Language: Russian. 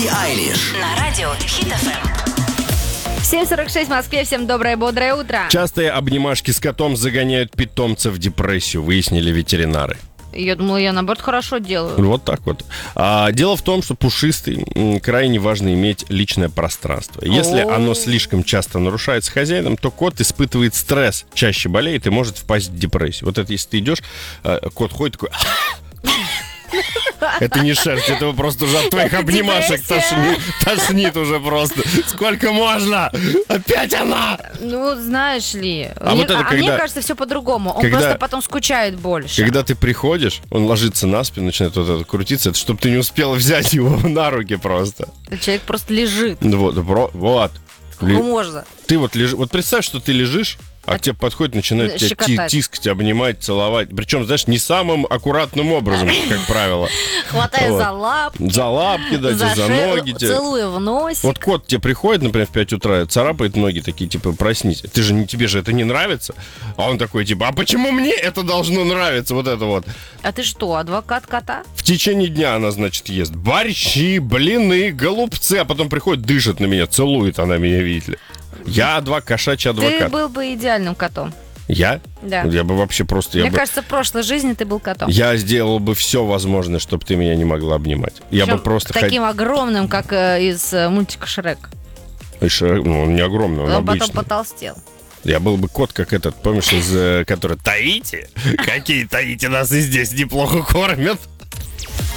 Билли Айлиш. На радио Хит FM. 7:46 в Москве. Всем доброе, бодрое утро. Частые обнимашки с котом загоняют питомца в депрессию, выяснили ветеринары. Я думала, я наоборот хорошо делаю. Вот так вот. Дело в том, что пушистый крайне важно иметь личное пространство. Если оно слишком часто нарушается хозяином, то кот испытывает стресс, чаще болеет и может впасть в депрессию. Вот это если ты идешь, кот ходит такой... Это не шерсть, это просто уже от твоих обнимашек тошнит уже просто. Сколько можно? Опять она! Ну, знаешь ли, мне кажется, все по-другому. Он просто потом скучает больше. Когда ты приходишь, он ложится на спину, начинает вот это крутиться, это чтобы ты не успела взять его на руки просто. Человек просто лежит. Вот. Можно. Ты вот лежишь, вот представь, что ты лежишь, а к тебе подходит, начинает тебя тискать, обнимать, целовать. Причем, знаешь, не самым аккуратным образом, как правило. Хватая за лапки. За лапки, за ноги. Целуя в носик. Вот кот тебе приходит, например, в 5 утра, царапает ноги такие, типа, проснись. Тебе же это не нравится? А он такой, типа, а почему мне это должно нравиться? Вот это вот. А ты что, адвокат кота? В течение дня она, значит, ест борщи, блины, голубцы, а потом приходит, дышит на меня, целует она меня, видите ли. Я кошачий адвокат. Ты был бы идеальным котом. Я? Да. Я бы вообще просто... Мне кажется, в прошлой жизни ты был котом. Я сделал бы все возможное, чтобы ты меня не могла обнимать. Я бы просто... Таким огромным, как из мультика «Шрек». Шрек, ну, он не огромный, он обычный. Потом потолстел. Я был бы кот, как этот, помнишь, который Таити? Какие Таити, нас и здесь неплохо кормят.